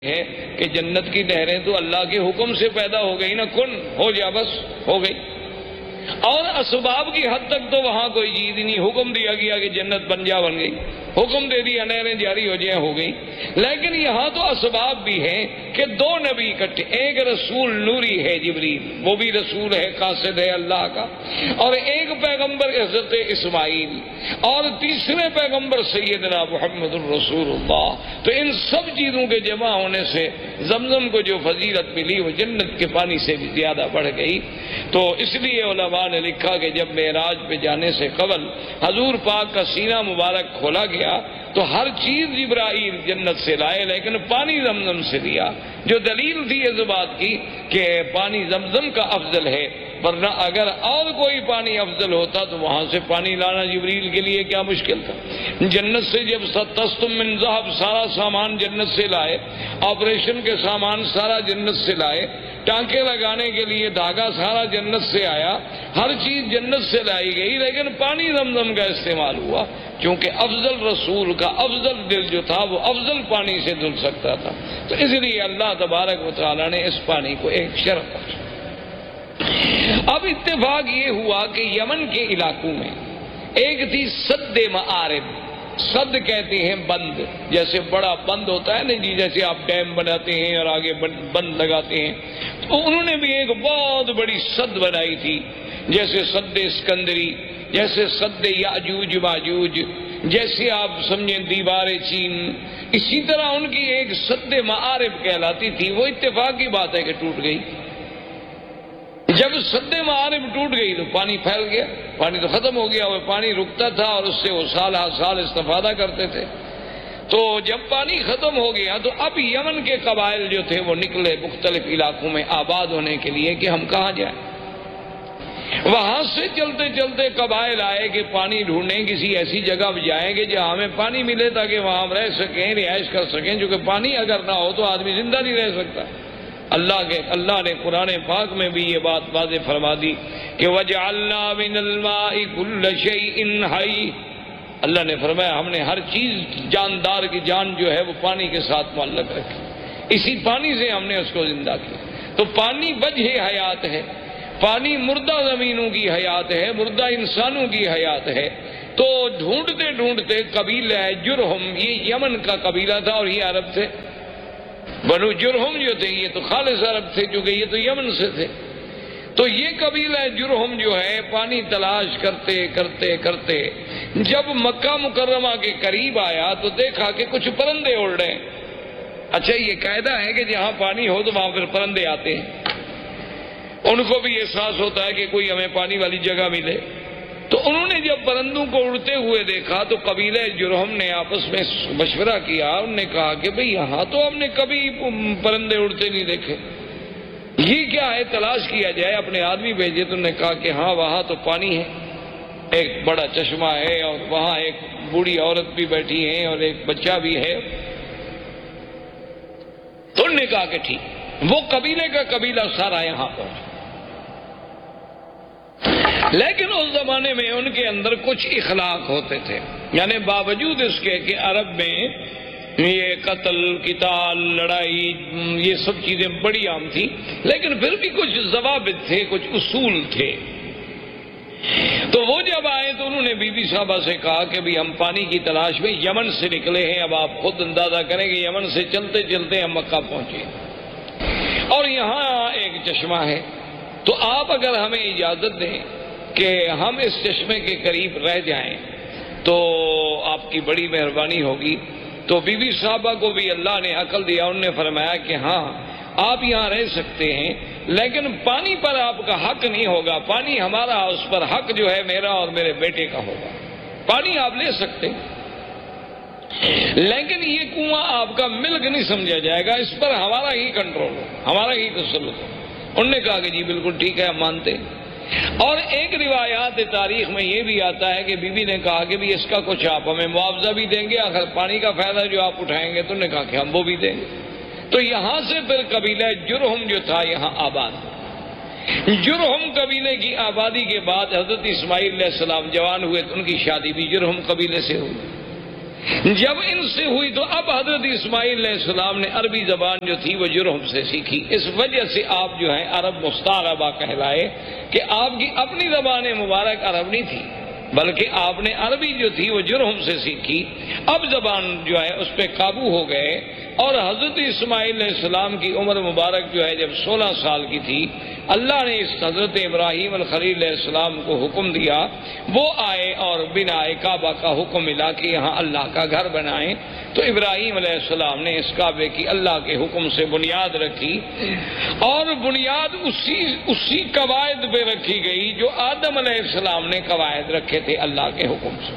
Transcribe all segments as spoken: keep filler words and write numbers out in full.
ہے کہ جنت کی نہریں تو اللہ کے حکم سے پیدا ہو گئی نا، کن ہو جا بس ہو گئی، اور اسباب کی حد تک تو وہاں کوئی چیز نہیں، حکم دیا گیا کہ جنت بن جا بن گئی، حکم دے دیا نہریں جاری ہو جائیں ہو گئی۔ لیکن یہاں تو اسباب بھی ہیں کہ دو نبی اکٹھے، ایک رسول نوری ہے جبریل، وہ بھی رسول ہے، قاصد ہے اللہ کا، اور ایک پیغمبر حضرت اسماعیل، اور تیسرے پیغمبر سیدنا محمد الرسول اللہ۔ تو ان سب چیزوں کے جمع ہونے سے زمزم کو جو فضیلت ملی وہ جنت کے پانی سے بھی زیادہ بڑھ گئی۔ تو اس لیے علماء نے لکھا کہ جب معراج پہ جانے سے قبل حضور پاک کا سینہ مبارک کھولا گیا تو ہر چیز جبرائیل جنت سے لائے، لیکن پانی زمزم سے دیا، جو دلیل تھی اس بات کی کہ پانی زمزم کا افضل ہے، ورنہ اگر اور کوئی پانی افضل ہوتا تو وہاں سے پانی لانا جبریل کے لیے کیا مشکل تھا۔ جنت سے جب ستستم من ذہب، سارا سامان جنت سے لائے، آپریشن کے سامان سارا جنت سے لائے، ٹانکے لگانے کے لیے دھاگا سارا جنت سے آیا، ہر چیز جنت سے لائی گئی، لیکن پانی زمزم کا استعمال ہوا کیونکہ افضل رسول کا افضل دل جو تھا وہ افضل پانی سے دھل سکتا تھا۔ تو اس لیے اللہ تبارک و تعالیٰ نے اس پانی کو ایک شرف بخشا۔ اب اتفاق یہ ہوا کہ یمن کے علاقوں میں ایک تھی سد معارب، سد کہتے ہیں بند، جیسے بڑا بند ہوتا ہے نا جی، جیسے آپ ڈیم بناتے ہیں اور آگے بند لگاتے ہیں، تو انہوں نے بھی ایک بہت بڑی سد بنائی تھی، جیسے سد اسکندری، جیسے سد یاجوج ماجوج، جیسے آپ سمجھیں دیوار چین، اسی طرح ان کی ایک سد معارب کہلاتی تھی۔ وہ اتفاق کی بات ہے کہ ٹوٹ گئی۔ جب سد معارب ٹوٹ گئی تو پانی پھیل گیا، پانی تو ختم ہو گیا، وہ پانی رکتا تھا اور اس سے وہ سال ہر سال استفادہ کرتے تھے۔ تو جب پانی ختم ہو گیا تو اب یمن کے قبائل جو تھے وہ نکلے مختلف علاقوں میں آباد ہونے کے لیے کہ ہم کہاں جائیں۔ وہاں سے چلتے چلتے قبائل آئے کہ پانی ڈھونڈیں، کسی ایسی جگہ جائیں گے جہاں ہمیں پانی ملے تاکہ وہاں ہم رہ سکیں، رہائش کر سکیں، کیونکہ پانی اگر نہ ہو تو آدمی زندہ نہیں رہ سکتا۔ اللہ کے اللہ نے قرآن پاک میں بھی یہ بات واضح فرما دی کہ وَجَعَلْنَا مِنَ الْمَاءِ كُلَّ شَيْءٍ حَيٍّ، اللہ نے فرمایا ہم نے ہر چیز جاندار کی جان جو ہے وہ پانی کے ساتھ معلق رکھی، اسی پانی سے ہم نے اس کو زندہ کیا۔ تو پانی وجہ حیات ہے، پانی مردہ زمینوں کی حیات ہے، مردہ انسانوں کی حیات ہے۔ تو ڈھونڈتے ڈھونڈتے قبیلہ جرہم، یہ یمن کا قبیلہ تھا اور یہ عرب تھے، بنو جرہم جو تھے یہ تو خالص عرب تھے کیونکہ یہ تو یمن سے تھے۔ تو یہ قبیلہ جرہم جو ہے پانی تلاش کرتے کرتے کرتے جب مکہ مکرمہ کے قریب آیا تو دیکھا کہ کچھ پرندے اڑ رہے ہیں۔ اچھا یہ قاعدہ ہے کہ جہاں پانی ہو تو وہاں پھر پرندے آتے ہیں، ان کو بھی احساس ہوتا ہے کہ کوئی ہمیں پانی والی جگہ ملے۔ تو انہوں نے جب پرندوں کو اڑتے ہوئے دیکھا تو قبیلہ جرہم نے آپس میں مشورہ کیا، انہوں نے کہا کہ بھئی یہاں تو ہم نے کبھی پرندے اڑتے نہیں دیکھے، یہ کیا ہے، تلاش کیا جائے۔ اپنے آدمی بھیجے تو انہوں نے کہا کہ ہاں وہاں تو پانی ہے، ایک بڑا چشمہ ہے اور وہاں ایک بوڑھی عورت بھی بیٹھی ہے اور ایک بچہ بھی ہے۔ تو انہوں نے کہا کہ ٹھیک، وہ قبیلے کا قبیلہ سارا یہاں پہنچا۔ لیکن اس زمانے میں ان کے اندر کچھ اخلاق ہوتے تھے، یعنی باوجود اس کے کہ عرب میں یہ قتل قتال لڑائی یہ سب چیزیں بڑی عام تھی، لیکن پھر بھی کچھ ضوابط تھے، کچھ اصول تھے۔ تو وہ جب آئے تو انہوں نے بی بی صاحبہ سے کہا کہ بھی ہم پانی کی تلاش میں یمن سے نکلے ہیں، اب آپ خود اندازہ کریں کہ یمن سے چلتے چلتے ہم مکہ پہنچے اور یہاں ایک چشمہ ہے، تو آپ اگر ہمیں اجازت دیں کہ ہم اس چشمے کے قریب رہ جائیں تو آپ کی بڑی مہربانی ہوگی۔ تو بی بی صاحبہ کو بھی اللہ نے عقل دیا، انہوں نے فرمایا کہ ہاں آپ یہاں رہ سکتے ہیں، لیکن پانی پر آپ کا حق نہیں ہوگا، پانی ہمارا، اس پر حق جو ہے میرا اور میرے بیٹے کا ہوگا۔ پانی آپ لے سکتے ہیں لیکن یہ کنواں آپ کا ملک نہیں سمجھا جائے گا، اس پر ہمارا ہی کنٹرول ہو، ہمارا ہی تسلط ہو۔ انہوں نے کہا کہ جی بالکل ٹھیک ہے، ہم مانتے ہیں۔ اور ایک روایات تاریخ میں یہ بھی آتا ہے کہ بی بی نے کہا کہ بھی اس کا کچھ آپ ہمیں معاوضہ بھی دیں گے، آخر پانی کا فائدہ جو آپ اٹھائیں گے، تو انہوں نے کہا کہ ہم وہ بھی دیں گے۔ تو یہاں سے پھر قبیلہ جرہم جو تھا یہاں آباد۔ جرہم قبیلے کی آبادی کے بعد حضرت اسماعیل علیہ السلام جوان ہوئے تو ان کی شادی بھی جرہم قبیلے سے ہوئی۔ جب ان سے ہوئی تو اب حضرت اسماعیل علیہ السلام نے عربی زبان جو تھی وہ جرہم سے سیکھی. اس وجہ سے آپ جو ہیں عرب مستعربہ کہلائے کہ آپ کی اپنی زبان مبارک عرب نہیں تھی بلکہ آپ نے عربی جو تھی وہ جرہم سے سیکھی. اب زبان جو ہے اس پہ قابو ہو گئے اور حضرت اسماعیل علیہ السلام کی عمر مبارک جو ہے جب سولہ سال کی تھی اللہ نے اس حضرت ابراہیم الخلیل علیہ السلام کو حکم دیا وہ آئے اور بنا کعبہ کا حکم ملا کہ یہاں اللہ کا گھر بنائیں. تو ابراہیم علیہ السلام نے اس کعبے کی اللہ کے حکم سے بنیاد رکھی اور بنیاد اسی اسی قواعد پہ رکھی گئی جو آدم علیہ السلام نے قواعد رکھے تھے اللہ کے حکم سے.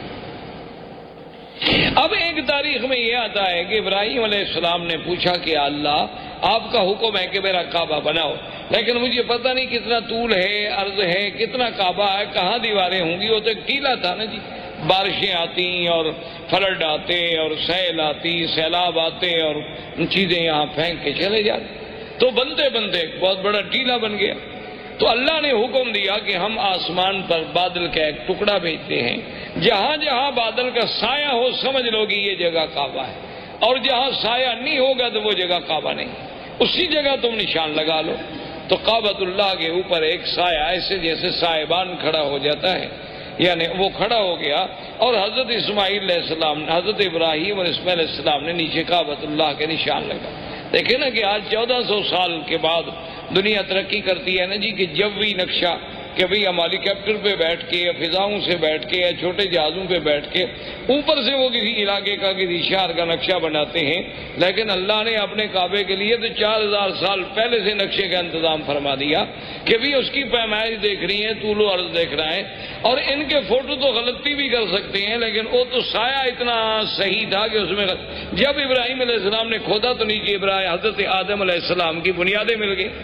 اب ایک تاریخ میں یہ آتا ہے کہ ابراہیم علیہ السلام نے پوچھا کہ اللہ آپ کا حکم ہے کہ میرا کعبہ بناؤ لیکن مجھے پتہ نہیں کتنا طول ہے عرض ہے کتنا کعبہ ہے کہاں دیواریں ہوں گی. وہ تو ایک ٹیلا تھا نا جی, بارشیں آتی اور فلڈ آتے اور سیل آتی سیلاب آتے اور چیزیں یہاں پھینک کے چلے جاتے تو بنتے بنتے ایک بہت بڑا ٹیلا بن گیا. تو اللہ نے حکم دیا کہ ہم آسمان پر بادل کا ایک ٹکڑا بھیجتے ہیں, جہاں جہاں بادل کا سایہ ہو سمجھ لو کہ یہ جگہ کعبہ ہے اور جہاں سایہ نہیں ہوگا تو وہ جگہ کعبہ نہیں, اسی جگہ تم نشان لگا لو. تو کعبۃ اللہ کے اوپر ایک سایہ ایسے جیسے سائبان کھڑا ہو جاتا ہے, یعنی وہ کھڑا ہو گیا اور حضرت اسماعیل علیہ السلام حضرت ابراہیم اور اسماعیل علیہ السلام نے نیچے کعبۃ اللہ کے نشان لگا. دیکھیں نا کہ آج چودہ سو سال کے بعد دنیا ترقی کرتی ہے نا جی کہ جوی نقشہ کہ بھئی ہم ہیلی کاپٹر پہ بیٹھ کے یا فضاؤں سے بیٹھ کے یا چھوٹے جہازوں پہ بیٹھ کے اوپر سے وہ کسی علاقے کا کسی شہر کا نقشہ بناتے ہیں, لیکن اللہ نے اپنے کعبے کے لیے تو چار ہزار سال پہلے سے نقشے کا انتظام فرما دیا کہ بھی اس کی پیمائش دیکھ رہی ہیں, طول و عرض دیکھ رہا ہے. اور ان کے فوٹو تو غلطی بھی کر سکتے ہیں لیکن وہ تو سایہ اتنا صحیح تھا کہ اس میں جب ابراہیم علیہ السلام نے کھودا تو نیچے ابراہیم حضرت آدم علیہ السلام کی بنیادیں مل گئی.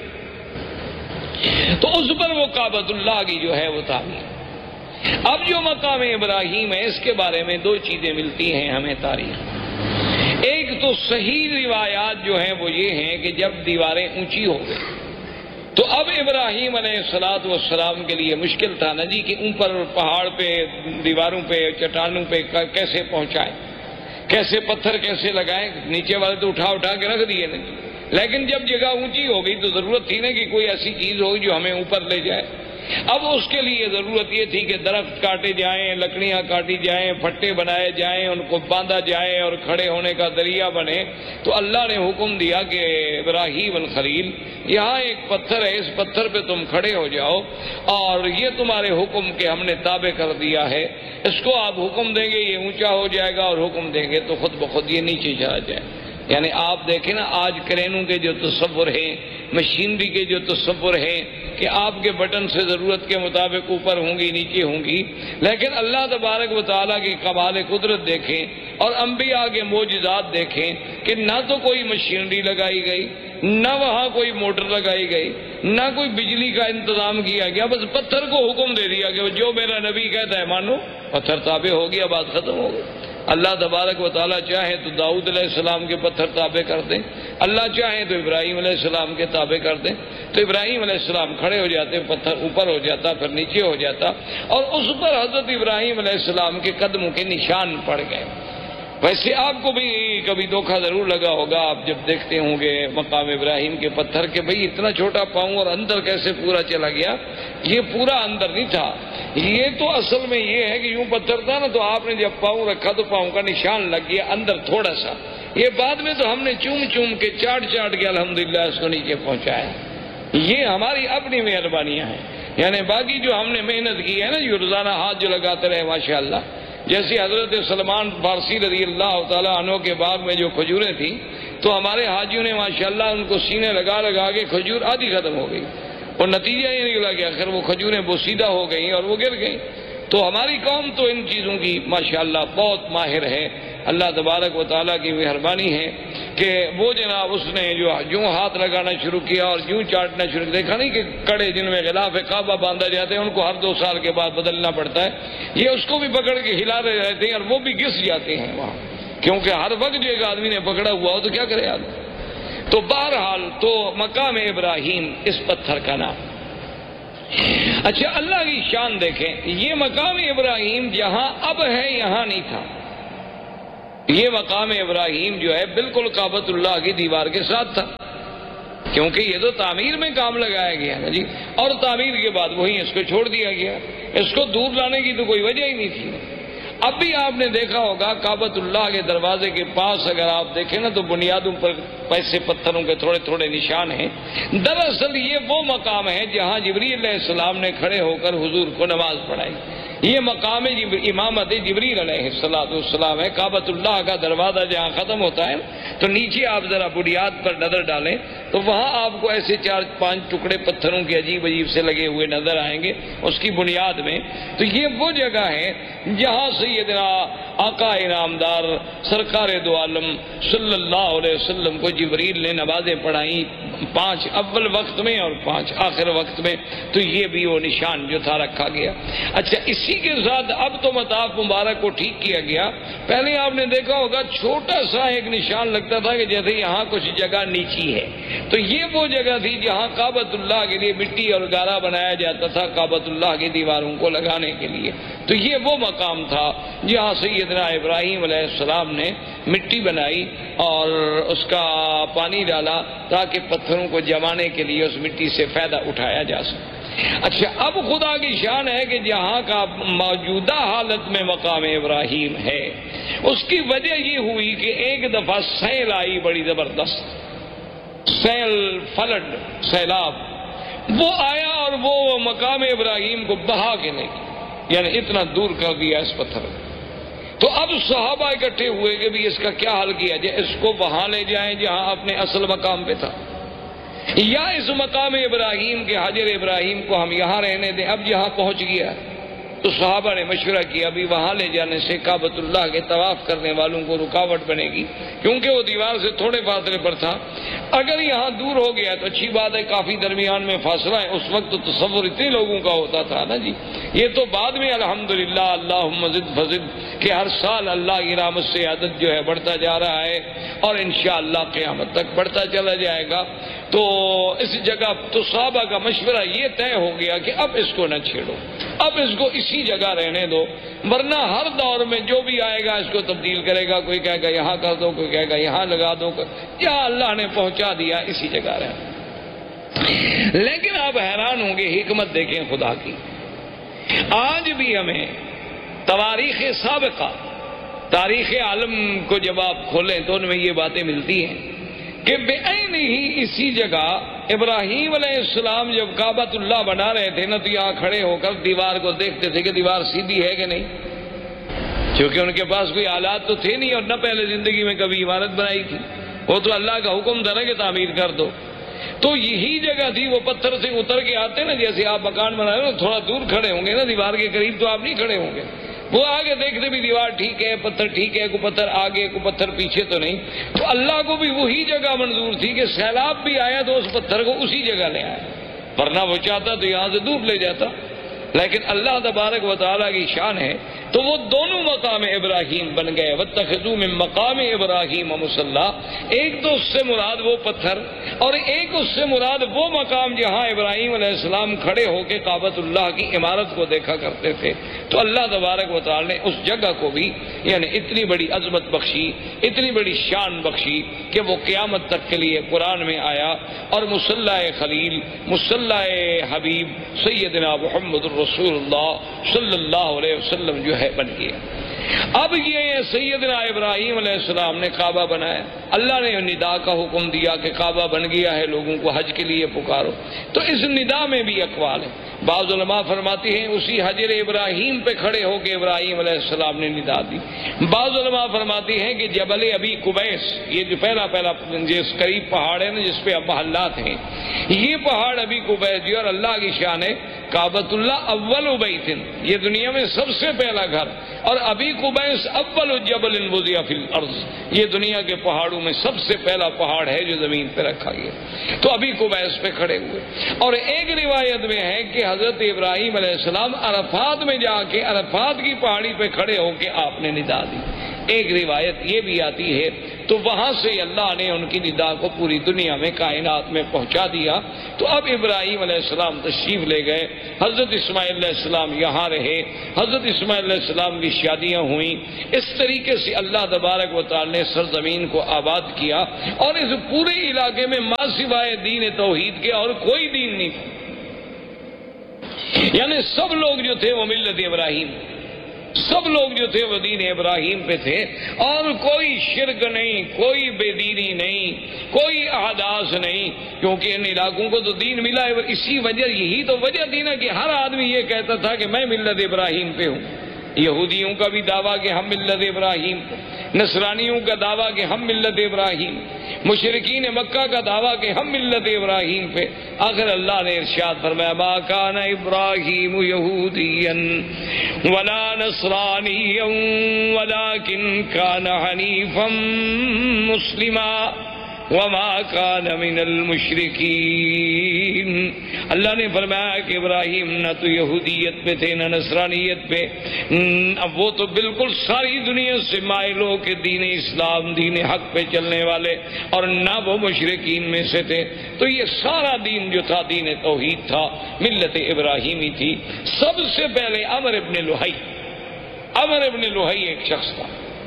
تو اس پر وہ کعبۃ اللہ کی جو ہے وہ تعمیر. اب جو مقام ابراہیم ہے اس کے بارے میں دو چیزیں ملتی ہیں ہمیں تاریخ. ایک تو صحیح روایات جو ہیں وہ یہ ہیں کہ جب دیواریں اونچی ہو گئی تو اب ابراہیم علیہ الصلوۃ والسلام کے لیے مشکل تھا نا جی کہ اوپر پہاڑ پہ دیواروں پہ چٹانوں پہ کیسے پہنچائیں, کیسے پتھر کیسے لگائیں. نیچے والے تو اٹھا اٹھا کے رکھ دیے نا, لیکن جب جگہ اونچی ہو گئی تو ضرورت تھی نا کہ کوئی ایسی چیز ہوگی جو ہمیں اوپر لے جائے. اب اس کے لیے ضرورت یہ تھی کہ درخت کاٹے جائیں, لکڑیاں کاٹی جائیں, پھٹے بنائے جائیں, ان کو باندھا جائے اور کھڑے ہونے کا ذریعہ بنے. تو اللہ نے حکم دیا کہ ابراہیم الخلیل یہاں ایک پتھر ہے, اس پتھر پہ تم کھڑے ہو جاؤ اور یہ تمہارے حکم کے ہم نے تابع کر دیا ہے. اس کو آپ حکم دیں گے یہ اونچا ہو جائے گا اور حکم دیں گے تو خود بخود یہ نیچے چلا جائے. یعنی آپ دیکھیں نا آج کرینوں کے جو تصور ہیں, مشینری کے جو تصور ہیں کہ آپ کے بٹن سے ضرورت کے مطابق اوپر ہوں گی نیچے ہوں گی, لیکن اللہ تبارک و تعالیٰ کی کمال قدرت دیکھیں اور انبیاء کے معجزات دیکھیں کہ نہ تو کوئی مشینری لگائی گئی, نہ وہاں کوئی موٹر لگائی گئی, نہ کوئی بجلی کا انتظام کیا گیا, بس پتھر کو حکم دے دیا کہ جو میرا نبی کہتا ہے مانو, پتھر تابع ہو گیا, بات ختم ہو گئی. اللہ تبارک و تعالیٰ چاہے تو داؤد علیہ السلام کے پتھر تابع کر دیں, اللہ چاہے تو ابراہیم علیہ السلام کے تابع کر دیں. تو ابراہیم علیہ السلام کھڑے ہو جاتے, پتھر اوپر ہو جاتا پھر نیچے ہو جاتا اور اس پر حضرت ابراہیم علیہ السلام کے قدموں کے نشان پڑ گئے. ویسے آپ کو بھی کبھی دھوکہ ضرور لگا ہوگا آپ جب دیکھتے ہوں گے مقام ابراہیم کے پتھر کے بھئی اتنا چھوٹا پاؤں اور اندر کیسے پورا چلا گیا. یہ پورا اندر نہیں تھا, یہ تو اصل میں یہ ہے کہ یوں پتھر تھا نا تو آپ نے جب پاؤں رکھا تو پاؤں کا نشان لگ گیا اندر تھوڑا سا. یہ بعد میں تو ہم نے چوم چوم کے چاٹ چاٹ کے الحمدللہ اس کو نیچے پہنچایا. یہ ہماری اپنی مہربانیاں ہیں. یعنی باقی جو ہم نے محنت کی ہے نا جو روزانہ ہاتھ جو لگاتے رہے ماشاءاللہ, جیسے حضرت سلمان فارسی رضی اللہ تعالیٰ عنہ کے باغ میں جو کھجوریں تھیں تو ہمارے حاجیوں نے ماشاءاللہ ان کو سینے لگا لگا کے کھجور آدھی ختم ہو گئی اور نتیجہ یہ نکلا کہ آخر وہ کھجوریں بوسیدہ ہو گئیں اور وہ گر گئیں. تو ہماری قوم تو ان چیزوں کی ماشاءاللہ بہت ماہر ہے. اللہ تبارک و تعالیٰ کی مہربانی ہے کہ وہ جناب اس نے جو یوں ہاتھ لگانا شروع کیا اور یوں چاٹنا شروع کیا. دیکھا نہیں کہ کڑے جن میں غلاف کعبہ باندھا جاتے ہیں ان کو ہر دو سال کے بعد بدلنا پڑتا ہے, یہ اس کو بھی پکڑ کے ہلا رہے رہتے ہیں اور وہ بھی گس جاتے ہیں وہاں, کیونکہ ہر وقت جو ایک آدمی نے پکڑا ہوا ہو تو کیا کرے آدمی. تو بہرحال تو مقام ابراہیم اس پتھر کا نام. اچھا اللہ کی شان دیکھیں, یہ مقام ابراہیم جہاں اب ہے یہاں نہیں تھا. یہ مقام ابراہیم جو ہے بالکل کعبۃ اللہ کی دیوار کے ساتھ تھا، کیونکہ یہ تو تعمیر میں کام لگایا گیا نا جی، اور تعمیر کے بعد وہیں اس کو چھوڑ دیا گیا، اس کو دور لانے کی تو کوئی وجہ ہی نہیں تھی۔ اب بھی آپ نے دیکھا ہوگا کعبۃ اللہ کے دروازے کے پاس اگر آپ دیکھیں نا تو بنیادوں پر پیسے پتھروں کے تھوڑے تھوڑے نشان ہیں۔ دراصل یہ وہ مقام ہے جہاں جبریل علیہ السلام نے کھڑے ہو کر حضور کو نماز پڑھائی۔ یہ مقام امامت جبریل علیہ السلام ہے۔ کعبۃ اللہ کا دروازہ جہاں ختم ہوتا ہے تو نیچے آپ ذرا بنیاد پر نظر ڈالیں تو وہاں آپ کو ایسے چار پانچ ٹکڑے پتھروں کے عجیب عجیب سے لگے ہوئے نظر آئیں گے اس کی بنیاد میں۔ تو یہ وہ جگہ ہے جہاں سیدنا آقا انعامدار سرکار دو عالم صلی اللہ علیہ وسلم کو جبریل نے نمازیں پڑھائیں، پانچ اول وقت میں اور پانچ آخر وقت میں۔ تو یہ بھی وہ نشان جو تھا رکھا گیا۔ اچھا، اسی کے ساتھ اب تو مطاف مبارک کو ٹھیک کیا گیا۔ پہلے آپ نے دیکھا ہوگا چھوٹا سا ایک نشان لگتا تھا کہ جیسے یہاں کچھ جگہ نیچی ہے، تو یہ وہ جگہ تھی جہاں کعبۃ اللہ کے لیے مٹی اور گارا بنایا جاتا تھا کعبۃ اللہ کی دیواروں کو لگانے کے لیے۔ تو یہ وہ مقام تھا جہاں سیدنا ابراہیم علیہ السلام نے مٹی بنائی اور اس کا پانی ڈالا تاکہ پتھروں کو جمانے کے لیے اس مٹی سے فائدہ اٹھایا جا سکے۔ اچھا، اب خدا کی شان ہے کہ جہاں کا موجودہ حالت میں مقام ابراہیم ہے، اس کی وجہ یہ ہوئی کہ ایک دفعہ سیل آئی بڑی زبردست، سیل فلڈ سیلاب، وہ آیا اور وہ مقام ابراہیم کو بہا کے لے گیا، یعنی اتنا دور کر دیا اس پتھر کو۔ تو اب صحابہ اکٹھے ہوئے کہ بھی اس کا کیا حل کیا جائے، اس کو وہاں لے جائیں جہاں اپنے اصل مقام پہ تھا، یا اس مقام ابراہیم کے حجر ابراہیم کو ہم یہاں رہنے دیں۔ اب یہاں پہنچ گیا تو صحابہ نے مشورہ کیا بھی وہاں لے جانے سے کعبۃ اللہ کے طواف کرنے والوں کو رکاوٹ بنے گی، کیونکہ وہ دیوار سے تھوڑے فاصلے پر تھا۔ اگر یہاں دور ہو گیا تو اچھی بات ہے، کافی درمیان میں فاصلہ ہے، اس وقت تو تصور اتنے لوگوں کا ہوتا تھا نا جی، یہ تو بعد میں الحمدللہ اللہم زد فزد کہ ہر سال اللہ کی رحمت سے عدد جو ہے بڑھتا جا رہا ہے اور انشاءاللہ قیامت تک بڑھتا چلا جائے گا۔ تو اس جگہ تو صحابہ کا مشورہ یہ طے ہو گیا کہ اب اس کو نہ چھیڑو، اب اس کو اسی جگہ رہنے دو، ورنہ ہر دور میں جو بھی آئے گا اس کو تبدیل کرے گا، کوئی کہے گا یہاں کر دو، کوئی کہے گا یہاں لگا دو، یہاں اللہ نے پہنچا دیا اسی جگہ رہنا۔ لیکن آپ حیران ہوں گے، حکمت دیکھیں خدا کی، آج بھی ہمیں تواریخ سابقہ، تاریخ عالم کو جب آپ کھولیں تو ان میں یہ باتیں ملتی ہیں کہ بے عین ہی اسی جگہ ابراہیم علیہ السلام جب کعبۃ اللہ بنا رہے تھے نا تو یہاں کھڑے ہو کر دیوار کو دیکھتے تھے کہ دیوار سیدھی ہے کہ نہیں، کیونکہ ان کے پاس کوئی آلات تو تھے نہیں اور نہ پہلے زندگی میں کبھی عمارت بنائی تھی، وہ تو اللہ کا حکم تھا نا کہ تعمیر کر دو۔ تو یہی جگہ تھی، وہ پتھر سے اتر کے آتے نا، جیسے آپ مکان بنا رہے ہو تھوڑا دور کھڑے ہوں گے نا دیوار کے قریب، تو آپ نہیں کھڑے ہوں گے، وہ آگے دیکھتے بھی دیوار ٹھیک ہے، پتھر ٹھیک ہے، کوئی پتھر آگے کوئی پتھر پیچھے تو نہیں۔ تو اللہ کو بھی وہی جگہ منظور تھی کہ سیلاب بھی آیا تو اس پتھر کو اسی جگہ لے آیا، ورنہ وہ چاہتا تو یہاں سے دور لے جاتا۔ لیکن اللہ تبارک و تعالیٰ کی شان ہے تو وہ دونوں مقام ابراہیم بن گئے، واتخذوا من مقام ابراہیم مصلی، ایک تو اس سے مراد وہ پتھر اور ایک اس سے مراد وہ مقام جہاں ابراہیم علیہ السلام کھڑے ہو کے کعبۃ اللہ کی عمارت کو دیکھا کرتے تھے۔ تو اللہ تبارک و تعالیٰ نے اس جگہ کو بھی یعنی اتنی بڑی عظمت بخشی، اتنی بڑی شان بخشی کہ وہ قیامت تک کے لیے قرآن میں آیا اور مصلی خلیل، مصلی حبیب سیدنا محمد رسول اللہ صلی اللہ علیہ وسلم جو ہے بن گیا۔ اب یہ سیدنا ابراہیم علیہ السلام نے کعبہ بنایا، اللہ نے ندا کا حکم دیا کہ کعبہ بن گیا ہے، لوگوں کو حج کے لیے پکارو۔ تو اس ندا میں بھی اقوال ہیں، بعض علماء فرماتے ہیں اسی حجر ابراہیم پہ کھڑے ہو کے ابراہیم علیہ السلام نے ندا دی، بعض علماء فرماتے ہیں کہ جبل ابی قبیس، یہ جو پہلا پہلا جس قریب پہاڑ ہے نا جس پہ اب محلات ہیں، یہ پہاڑ ابی قبیس جو، اور اللہ کی شان ہے کعبۃ اللہ اول بیت، یہ دنیا میں سب سے پہلا گھر، اور ابی قبیس اول جبل وضع فی الارض، یہ دنیا کے پہاڑوں میں سب سے پہلا پہاڑ ہے جو زمین پہ رکھا گیا۔ تو ابی قبیس پہ کھڑے ہوئے، اور ایک روایت میں ہے کہ حضرت ابراہیم علیہ السلام عرفات میں جا کے عرفات کی پہاڑی پہ کھڑے ہو کے آپ نے ندا دی، ایک روایت یہ بھی آتی ہے۔ تو وہاں سے اللہ نے ان کی ندا کو پوری دنیا میں کائنات میں پہنچا دیا. تو اب ابراہیم علیہ السلام تشریف لے گئے, حضرت اسماعیل علیہ السلام یہاں رہے, حضرت اسماعیل علیہ السلام کی شادیاں ہوئیں. اس طریقے سے اللہ تبارک و تعالی نے سرزمین کو آباد کیا, اور اس پورے علاقے میں ما سوائے دین توحید کے اور کوئی دین نہیں تھا. یعنی سب لوگ جو تھے وہ ملت ابراہیم, سب لوگ جو تھے وہ دین ابراہیم پہ تھے, اور کوئی شرک نہیں, کوئی بے دینی نہیں, کوئی احداث نہیں, کیونکہ ان علاقوں کو تو دین ملا ہے. اسی وجہ, یہی تو وجہ تھی نا کہ ہر آدمی یہ کہتا تھا کہ میں ملت ابراہیم پہ ہوں. یہودیوں کا بھی دعویٰ کہ ہم ملت ابراہیم, نصرانیوں کا دعویٰ کہ ہم ملت ابراہیم, مشرکین مکہ کا دعویٰ کہ ہم ملت ابراہیم پہ. آخر اللہ نے ارشاد فرمایا ما کان ابراہیم یہودیا ولا نصرانیا ولکن کان حنیفا مسلما وما کان من المشرکین. اللہ نے فرمایا کہ ابراہیم نہ تو یہودیت پہ تھے نہ نصرانیت پہ, اب وہ تو بالکل ساری دنیا سے مائل ہو کے دین اسلام, دین حق پہ چلنے والے, اور نہ وہ مشرکین میں سے تھے. تو یہ سارا دین جو تھا دین توحید تھا, ملت ابراہیمی تھی. سب سے پہلے عمر ابن لوہی, عمر ابن لوہی ایک شخص تھا,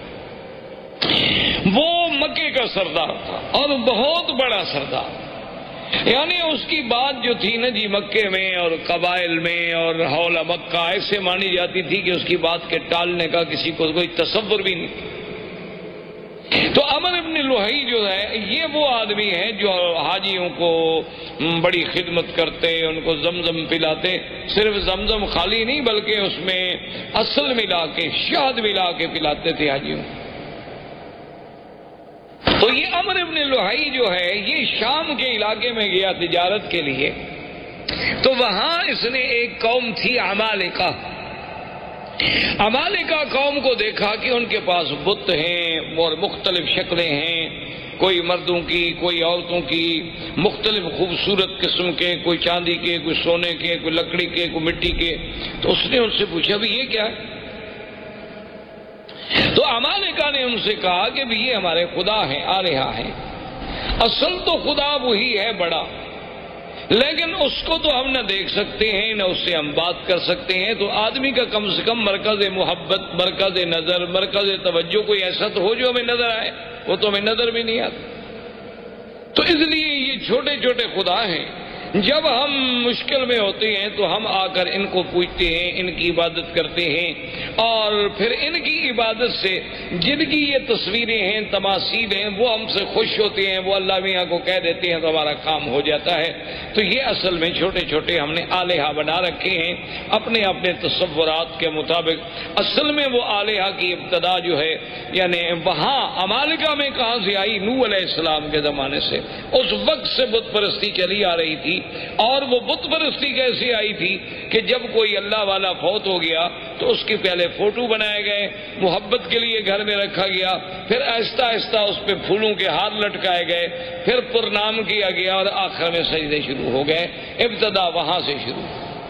وہ مکے کا سردار تھا اور بہت بڑا سردار. یعنی اس کی بات جو تھی نا جی مکے میں اور قبائل میں اور حول مکہ ایسے مانی جاتی تھی کہ اس کی بات کے ٹالنے کا کسی کو کوئی تصور بھی نہیں. تو عمر ابن لوہی جو ہے یہ وہ آدمی ہے جو حاجیوں کو بڑی خدمت کرتے, ان کو زمزم پلاتے. صرف زمزم خالی نہیں بلکہ اس میں اصل ملا کے, شہد ملا کے پلاتے تھے حاجیوں. تو یہ عمر ابن لوہی جو ہے یہ شام کے علاقے میں گیا تجارت کے لیے. تو وہاں اس نے ایک قوم تھی عمالقہ. عمالقہ قوم کو دیکھا کہ ان کے پاس بت ہیں اور مختلف شکلیں ہیں, کوئی مردوں کی, کوئی عورتوں کی, مختلف خوبصورت قسم کے, کوئی چاندی کے, کوئی سونے کے, کوئی لکڑی کے, کوئی مٹی کے. تو اس نے ان سے پوچھا بھی یہ کیا ہے؟ تو عمالقہ نے ان سے کہا کہ بھی یہ ہمارے خدا ہیں, آلہہ ہیں. اصل تو خدا وہی ہے بڑا, لیکن اس کو تو ہم نہ دیکھ سکتے ہیں نہ اس سے ہم بات کر سکتے ہیں. تو آدمی کا کم سے کم مرکز محبت, مرکز نظر, مرکز توجہ کوئی ایسا تو ہو جو ہمیں نظر آئے. وہ تو ہمیں نظر بھی نہیں آتا. تو اس لیے یہ چھوٹے چھوٹے خدا ہیں. جب ہم مشکل میں ہوتے ہیں تو ہم آ کر ان کو پوجتے ہیں, ان کی عبادت کرتے ہیں, اور پھر ان کی عبادت سے جن کی یہ تصویریں ہیں, تماثیل ہیں, وہ ہم سے خوش ہوتے ہیں, وہ اللہ میاں کو کہہ دیتے ہیں تو ہمارا کام ہو جاتا ہے. تو یہ اصل میں چھوٹے چھوٹے ہم نے آلیہ بنا رکھے ہیں اپنے اپنے تصورات کے مطابق. اصل میں وہ آلیہ کی ابتدا جو ہے یعنی وہاں عمالقہ میں کہاں سے آئی؟ نوح علیہ السلام کے زمانے سے. اس وقت سے بت پرستی چلی آ رہی تھی. اور وہ بت پرستی کیسی آئی تھی کہ جب کوئی اللہ والا فوت ہو گیا تو اس کے پہلے فوٹو بنائے گئے, محبت کے لیے گھر میں رکھا گیا, پھر آہستہ آہستہ اس پہ پھولوں کے ہار لٹکائے گئے, پھر پرنام کیا گیا, اور آخر میں سجدے شروع ہو گئے. ابتدا وہاں سے شروع.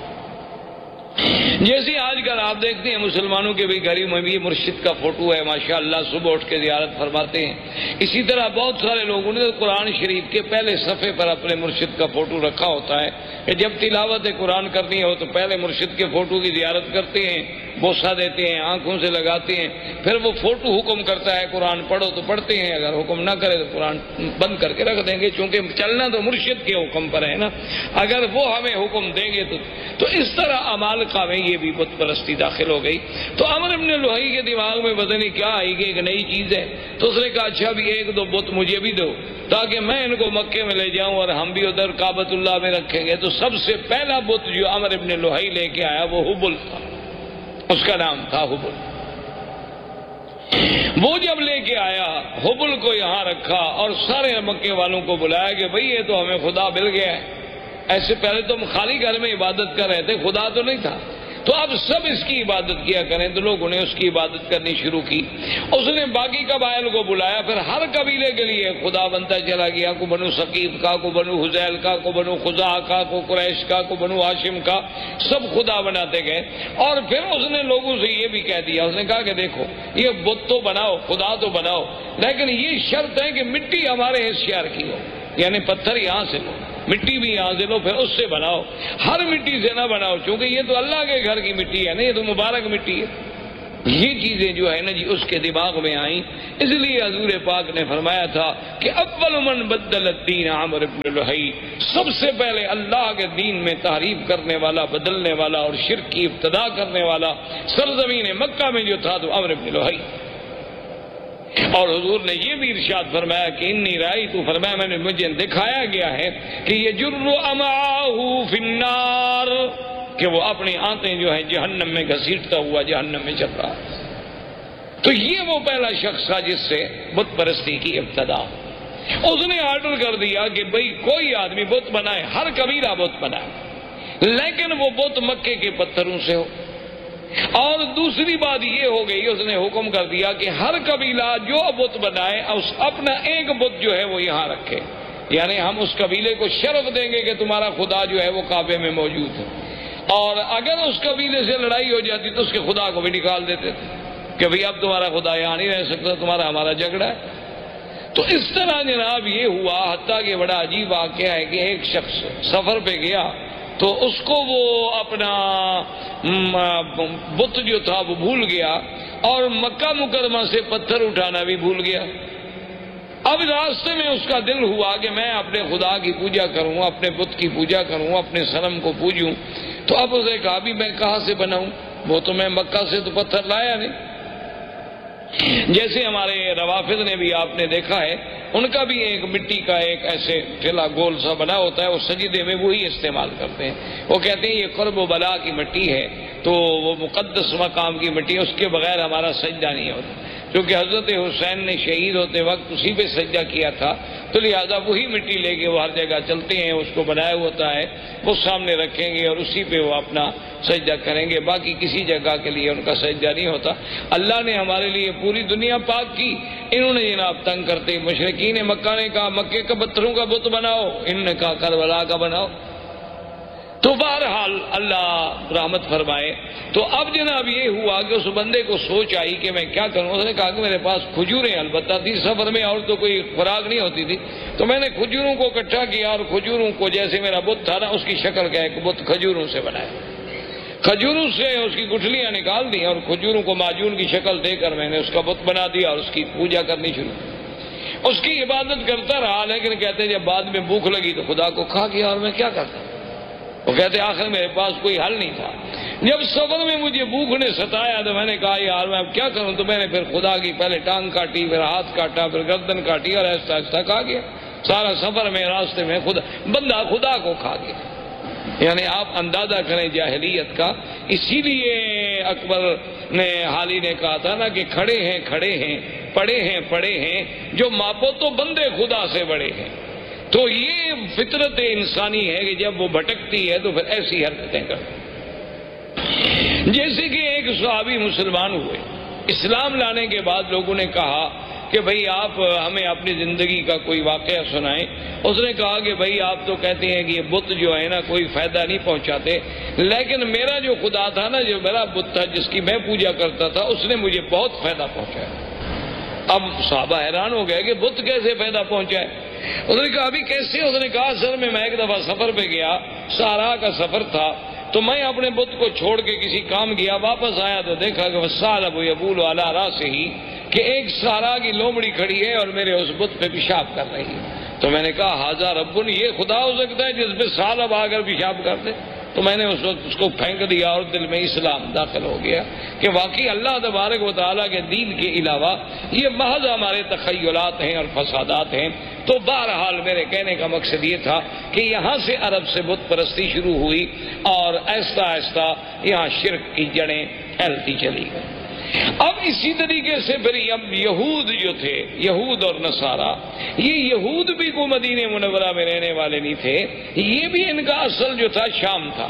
جیسے آج کل آپ دیکھتے ہیں مسلمانوں کے بھی گھروں میں بھی مرشد کا فوٹو ہے, ماشاءاللہ صبح اٹھ کے زیارت فرماتے ہیں. اسی طرح بہت سارے لوگوں نے قرآن شریف کے پہلے صفحے پر اپنے مرشد کا فوٹو رکھا ہوتا ہے کہ جب تلاوت قرآن کرنی ہو تو پہلے مرشد کے فوٹو کی زیارت کرتے ہیں, بوسہ دیتے ہیں, آنکھوں سے لگاتے ہیں, پھر وہ فوٹو حکم کرتا ہے قرآن پڑھو تو پڑھتے ہیں, اگر حکم نہ کرے تو قرآن بند کر کے رکھ دیں گے, چونکہ چلنا تو مرشد کے حکم پر ہے نا, اگر وہ ہمیں حکم دیں گے تو. تو اس طرح عمالقہ میں یہ بھی بت پرستی داخل ہو گئی. تو عمر ابن لوہی کے دماغ میں پتہ نہیں کیا آئی کہ ایک نئی چیز ہے. تو اس نے کہا اچھا بھی ایک دو بت مجھے بھی دو تاکہ میں ان کو مکے میں لے جاؤں اور ہم بھی ادھر کعبۃ اللہ میں رکھیں گے. تو سب سے پہلا بت جو عمر ابن لوہی لے کے آیا وہ حبل تھا, اس کا نام تھا حبل. وہ جب لے کے آیا حبل کو یہاں رکھا اور سارے مکے والوں کو بلایا کہ بھئی یہ تو ہمیں خدا مل گیا ہے. ایسے پہلے تو ہم خالی گھر میں عبادت کر رہے تھے, خدا تو نہیں تھا. تو اب سب اس کی عبادت کیا کریں، تو لوگوں نے اس کی عبادت کرنی شروع کی۔ اس نے باقی قبائل کو بلایا، پھر ہر قبیلے کے لیے خدا بنتا چلا گیا، کو بنو ثقیف کا، کو بنو حذیل کا، کو بنو خزاعہ کا، کو قریش کا، کو بنو ہاشم کا، سب خدا بناتے گئے۔ اور پھر اس نے لوگوں سے یہ بھی کہہ دیا، اس نے کہا کہ دیکھو یہ بت تو بناؤ، خدا تو بناؤ، لیکن یہ شرط ہے کہ مٹی ہمارے اس شہر کی ہو، یعنی پتھر یہاں سے لو، مٹی بھی یہاں سے لو، پھر اس سے بناؤ، ہر مٹی سے نہ بناؤ، چونکہ یہ تو اللہ کے گھر کی مٹی ہے نا، یہ تو مبارک مٹی ہے۔ یہ چیزیں جو ہے نا جی اس کے دماغ میں آئیں، اس لیے حضور پاک نے فرمایا تھا کہ اول من بدل الدین عامر بن لہی، سب سے پہلے اللہ کے دین میں تحریف کرنے والا، بدلنے والا اور شرک کی ابتدا کرنے والا سرزمین مکہ میں جو تھا تو عامر بن لہی۔ اور حضور نے یہ بھی ارشاد فرمایا کہ انی رائی تو، فرمایا میں نے مجھے دکھایا گیا ہے کہ یجر امعاہ فی النار، کہ وہ اپنی آنتیں جو ہیں جہنم میں گھسیٹتا ہوا جہنم میں چل رہا۔ تو یہ وہ پہلا شخص تھا جس سے بت پرستی کی ابتدا۔ اس نے آرڈر کر دیا کہ بھئی کوئی آدمی بت بنائے، ہر قبیلہ بت بنائے، لیکن وہ بت مکے کے پتھروں سے ہو۔ اور دوسری بات یہ ہو گئی، اس نے حکم کر دیا کہ ہر قبیلہ جو بت بنائے اس اپنا ایک بت جو ہے وہ یہاں رکھے، یعنی ہم اس قبیلے کو شرف دیں گے کہ تمہارا خدا جو ہے وہ کعبے میں موجود ہے، اور اگر اس قبیلے سے لڑائی ہو جاتی تو اس کے خدا کو بھی نکال دیتے تھے کہ بھئی اب تمہارا خدا یہاں نہیں رہ سکتا، تمہارا ہمارا جھگڑا ہے۔ تو اس طرح جناب یہ ہوا، حتیٰ کہ بڑا عجیب واقعہ ہے کہ ایک شخص سفر پہ گیا تو اس کو وہ اپنا بت جو تھا وہ بھول گیا، اور مکہ مکرمہ سے پتھر اٹھانا بھی بھول گیا۔ اب راستے میں اس کا دل ہوا کہ میں اپنے خدا کی پوجا کروں، اپنے بت کی پوجا کروں، اپنے صنم کو پوجوں۔ تو اب اسے کہا بھی میں کہاں سے بناؤں، وہ تو میں مکہ سے تو پتھر لایا نہیں۔ جیسے ہمارے روافض نے بھی آپ نے دیکھا ہے، ان کا بھی ایک مٹی کا ایک ایسے ٹھیلا گول سا بنا ہوتا ہے، وہ سجدے میں وہی استعمال کرتے ہیں۔ وہ کہتے ہیں یہ قرب و بلا کی مٹی ہے، تو وہ مقدس مقام کی مٹی ہے، اس کے بغیر ہمارا سجدہ نہیں ہوتا، کیونکہ حضرت حسین نے شہید ہوتے وقت اسی پہ سجدہ کیا تھا، تو لہٰذا وہی مٹی لے کے وہ ہر جگہ چلتے ہیں، اس کو بنایا ہوتا ہے، وہ سامنے رکھیں گے اور اسی پہ وہ اپنا سجدہ کریں گے، باقی کسی جگہ کے لیے ان کا سجدہ نہیں ہوتا۔ اللہ نے ہمارے لیے پوری دنیا پاک کی، انہوں نے جناب تنگ کرتے مشرکین مکہ نے کہا مکے کے پتھروں کا بت بناؤ، انہوں نے کہا کربلا کا بناؤ۔ تو بہرحال اللہ رحمت فرمائے۔ تو اب جناب یہ ہوا کہ اس بندے کو سوچ آئی کہ میں کیا کروں۔ اس نے کہا کہ میرے پاس کھجوریں البتہ تھی، سفر میں اور تو کوئی خوراک نہیں ہوتی تھی، تو میں نے کھجوروں کو اکٹھا کیا اور کھجوروں کو جیسے میرا بت تھا نا اس کی شکل کا ایک بت کھجوروں سے بنایا، کھجوروں سے اس کی گٹھلیاں نکال دی اور کھجوروں کو معجون کی شکل دے کر میں نے اس کا بت بنا دیا اور اس کی پوجا کرنی شروع۔ اس کی عبادت کرتا رہا، لیکن کہتے جب بعد میں بھوک لگی تو خدا کو کھا گیا اور میں کیا کرتا۔ وہ کہتے آخر میرے پاس کوئی حل نہیں تھا، جب سفر میں مجھے بھوک نے ستایا تو میں نے کہا یار میں اب کیا کروں، تو میں نے پھر خدا کی پہلے ٹانگ کاٹی، پھر ہاتھ کاٹا، پھر گردن کاٹی اور ایسا ایسا کھا گیا سارا سفر میں، راستے میں خدا بندہ خدا کو کھا گیا۔ یعنی آپ اندازہ کریں جاہلیت کا۔ اسی لیے اکبر نے حالی نے کہا تھا نا کہ کھڑے ہیں کھڑے ہیں پڑے ہیں پڑے ہیں، جو ماپو تو بندے خدا سے بڑے ہیں۔ تو یہ فطرت انسانی ہے کہ جب وہ بھٹکتی ہے تو پھر ایسی حرکتیں کرتی۔ جیسے کہ ایک صحابی مسلمان ہوئے، اسلام لانے کے بعد لوگوں نے کہا کہ بھئی آپ ہمیں اپنی زندگی کا کوئی واقعہ سنائیں۔ اس نے کہا کہ بھئی آپ تو کہتے ہیں کہ یہ بت جو ہے نا کوئی فائدہ نہیں پہنچاتے، لیکن میرا جو خدا تھا نا، جو میرا بت تھا جس کی میں پوجا کرتا تھا، اس نے مجھے بہت فائدہ پہنچایا۔ اب صحابہ حیران ہو گئے کہ بت کیسے فائدہ پہنچائے۔ اس نے کہا ابھی کیسے؟ اس نے کہا سر میں میں ایک دفعہ سفر پہ گیا، صحرا کا سفر تھا، تو میں اپنے بت کو چھوڑ کے کسی کام گیا، واپس آیا تو دیکھا کہ وَالثَّعْلَبُ يَبُولُ عَلَىٰ رَأْسِهِ، کہ ایک صحرا کی لومڑی کھڑی ہے اور میرے اس بت پہ پیشاب کر رہی ہے۔ تو میں نے کہا ھذا رب، یہ خدا ہو سکتا ہے جس پہ ثعلب آ کر پیشاب کر دے؟ تو میں نے اس وقت اس کو پھینک دیا اور دل میں اسلام داخل ہو گیا کہ واقعی اللہ تبارک و تعالیٰ کے دین کے علاوہ یہ محض ہمارے تخیلات ہیں اور فسادات ہیں۔ تو بہرحال میرے کہنے کا مقصد یہ تھا کہ یہاں سے عرب سے بت پرستی شروع ہوئی اور آہستہ آہستہ یہاں شرک کی جڑیں پھیلتی چلی گئی۔ اب اسی طریقے سے پھر اب یہود جو تھے، یہود اور نصارہ، یہ یہود بھی کو مدینہ منورہ میں رہنے والے نہیں تھے، یہ بھی ان کا اصل جو تھا شام تھا،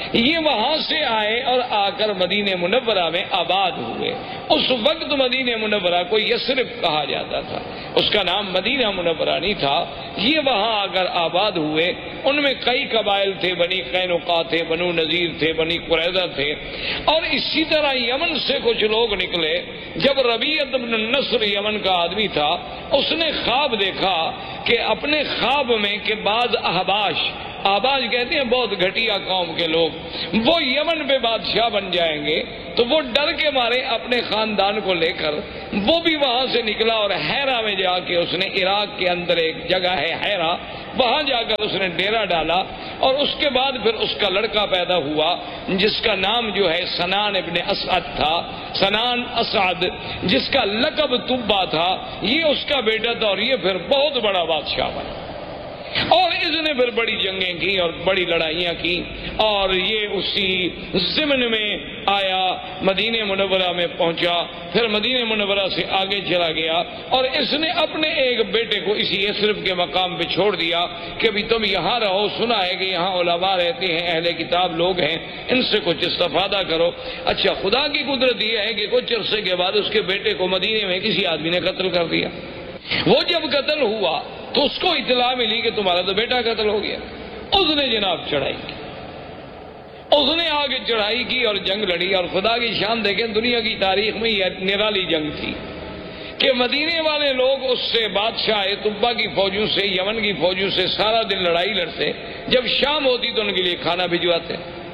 یہ وہاں سے آئے اور آ کر مدینہ منورہ میں آباد ہوئے. اس وقت مدینہ منورہ کو یثرب کہا جاتا تھا، اس کا نام مدینہ منورہ نہیں تھا. یہ وہاں آ کر آباد ہوئے. ان میں کئی قبائل تھے، بنی قینقاع تھے، بنو نذیر تھے، بنی قریظہ تھے، اور اسی طرح یمن سے کچھ لوگ نکلے. جب ربیعۃ بن النصر یمن کا آدمی تھا، اس نے خواب دیکھا کہ اپنے خواب میں کہ بعض احباش، آباش کہتے ہیں بہت گھٹیا قوم کے لوگ، وہ یمن پہ بادشاہ بن جائیں گے. تو وہ ڈر کے مارے اپنے خاندان کو لے کر وہ بھی وہاں سے نکلا اور حیرہ میں جا کے اس نے، عراق کے اندر ایک جگہ ہے حیرہ، وہاں جا کر اس نے ڈیرا ڈالا. اور اس کے بعد پھر اس کا لڑکا پیدا ہوا جس کا نام جو ہے سنان ابن اسعد تھا، سنان اسعد، جس کا لقب تبا تھا. یہ اس کا بیٹا تھا اور یہ پھر بہت بڑا بادشاہ بنا. اور اس نے پھر بڑی جنگیں کی اور بڑی لڑائیاں کی، اور یہ اسی ضمن میں آیا، مدینہ منورہ میں پہنچا، پھر مدینہ منورہ سے آگے چلا گیا. اور اس نے اپنے ایک بیٹے کو اسی یثرب کے مقام پہ چھوڑ دیا کہ بھی تم یہاں رہو، سنا ہے کہ یہاں علماء رہتے ہیں، اہل کتاب لوگ ہیں، ان سے کچھ استفادہ کرو. اچھا، خدا کی قدرت یہ ہے کہ کچھ عرصے کے بعد اس کے بیٹے کو مدینے میں کسی آدمی نے قتل کر دیا. وہ جب قتل ہوا تو اس کو اطلاع ملی کہ تمہارا تو بیٹا قتل ہو گیا. اس نے جناب چڑھائی کی، اس نے آگے چڑھائی کی اور جنگ لڑی. اور خدا کی شان دیکھیں، دنیا کی تاریخ میں یہ نرالی جنگ تھی کہ مدینے والے لوگ اس سے، بادشاہ طبا کی فوجوں سے، یمن کی فوجوں سے سارا دن لڑائی لڑتے. جب شام ہوتی تو ان کے لیے کھانا بھجواتے.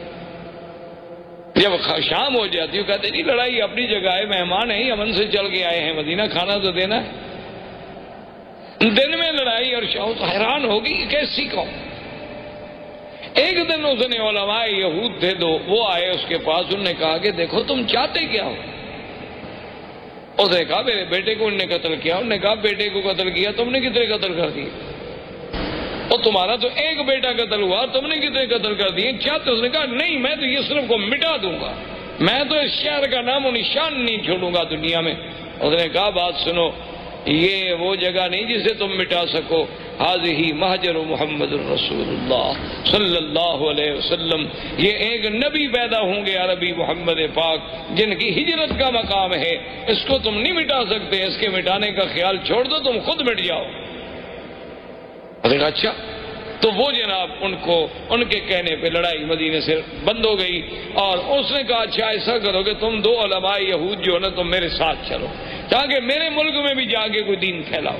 جب شام ہو جاتی وہ کہتے جی لڑائی اپنی جگہ ہے، مہمان ہیں، یمن سے چل کے آئے ہیں مدینہ، کھانا تو دینا ہے. دن میں لڑائی اور شام. تو حیران ہوگی کیسی قوم. ایک دن اس نے، علماء یہود تھے دو، وہ آئے اس کے پاس. انہوں نے کہا کہ دیکھو تم چاہتے کیا ہو. اس نے کہا میرے بیٹے کو انہوں نے قتل کیا. انہوں نے کہا بیٹے کو قتل کیا، تم نے کتنے قتل کر دیے؟ اور تمہارا تو ایک بیٹا قتل ہوا، تم نے کتنے قتل کر دیے؟ چاہتے؟ اس نے کہا نہیں، میں تو یثرب کو مٹا دوں گا، میں تو اس شہر کا نام و نشان نہیں چھوڑوں گا دنیا میں. اس نے کہا بات سنو، یہ وہ جگہ نہیں جسے تم مٹا سکو. حاذہ مہجر محمد الرسول اللہ صلی اللہ علیہ وسلم. یہ ایک نبی پیدا ہوں گے عربی محمد پاک، جن کی ہجرت کا مقام ہے. اس کو تم نہیں مٹا سکتے، اس کے مٹانے کا خیال چھوڑ دو، تم خود مٹ جاؤ. اچھا. تو وہ جناب ان کو، ان کے کہنے پہ لڑائی مدینے سے بند ہو گئی. اور اس نے کہا اچھا ایسا کرو کہ تم دو علماء یہود جو ہے نا تم میرے ساتھ چلو، تاکہ میرے ملک میں بھی جا کے کوئی دین پھیلاؤ.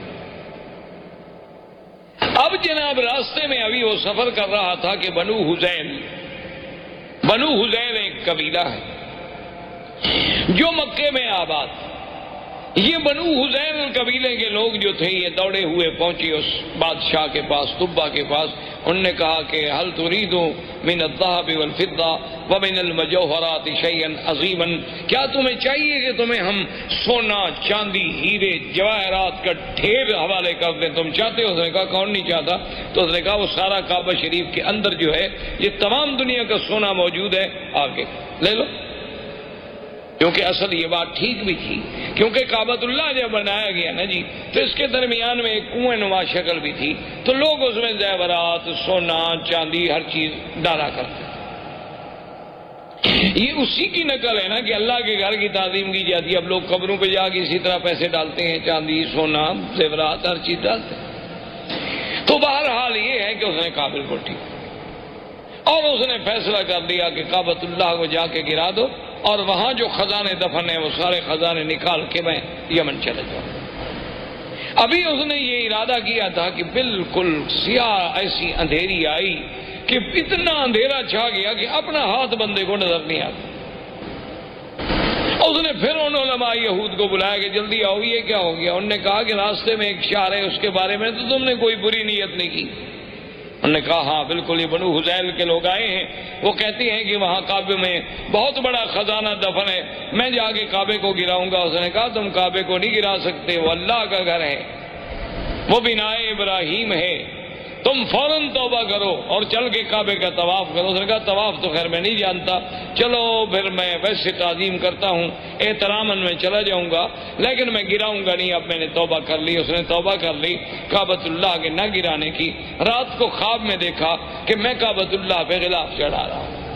اب جناب راستے میں ابھی وہ سفر کر رہا تھا کہ بنو حذیل، بنو حذیل ایک قبیلہ ہے جو مکے میں آباد. یہ بنو حذیل قبیلے کے لوگ جو تھے یہ دوڑے ہوئے پہنچے اس بادشاہ کے پاس، طبا کے پاس. انہوں نے کہا کہ هل تريد من الذهب والفضة ومن المجوهرات شيئا عظيما، کیا تمہیں چاہیے کہ تمہیں ہم سونا، چاندی، ہیرے، جواہرات کا ڈھیر حوالے کر دیں؟ تم چاہتے ہو؟ اس نے کہا کون نہیں چاہتا. تو اس نے کہا وہ سارا کعبہ شریف کے اندر جو ہے یہ تمام دنیا کا سونا موجود ہے، آگے لے لو. کیونکہ اصل یہ بات ٹھیک بھی تھی، کیونکہ کعبۃ اللہ جب بنایا گیا نا جی تو اس کے درمیان میں ایک کنویں نما شکل بھی تھی، تو لوگ اس میں زیورات، سونا، چاندی، ہر چیز ڈالا کرتے. یہ اسی کی نقل ہے نا کہ اللہ کے گھر کی تعظیم کی جاتی ہے. اب لوگ قبروں پہ جا کے اسی طرح پیسے ڈالتے ہیں، چاندی، سونا، زیورات، ہر چیز ڈالتے ہیں. تو بہرحال یہ ہے کہ اس نے قابل کو ٹھیک، اور اس نے فیصلہ کر دیا کہ کعبۃ اللہ کو جا کے گرا دو، اور وہاں جو خزانے دفن ہیں وہ سارے خزانے نکال کے میں یمن چلے جاؤں. ابھی اس نے یہ ارادہ کیا تھا کہ بالکل سیاہ ایسی اندھیری آئی کہ اتنا اندھیرا چھا گیا کہ اپنا ہاتھ بندے کو نظر نہیں آتا. اس نے پھر ان علماء یہود کو بلایا کہ جلدی آؤ، یہ کیا ہو گیا؟ انہوں نے کہا کہ راستے میں ایک شہر ہے، اس کے بارے میں تو تم نے کوئی بری نیت نہیں کی. انہوں نے کہا ہاں بالکل، یہ بنو حذیل کے لوگ آئے ہیں، وہ کہتے ہیں کہ وہاں کعبے میں بہت بڑا خزانہ دفن ہے، میں جا کے کعبے کو گراؤں گا. اس نے کہا تم کعبے کو نہیں گرا سکتے، وہ اللہ کا گھر ہے، وہ بنائے ابراہیم ہے، تم فوراً توبہ کرو اور چل کے کعبے کا طواف کرو. اس نے کہا طواف تو خیر میں نہیں جانتا، چلو پھر میں ویسے تعظیم کرتا ہوں، احتراماً میں چلا جاؤں گا، لیکن میں گراؤں گا نہیں، اب میں نے توبہ کر لی. اس نے توبہ کر لی کعبۃ اللہ کے نہ گرانے کی. رات کو خواب میں دیکھا کہ میں کعبۃ اللہ پہ غلاف چڑھا رہا ہوں.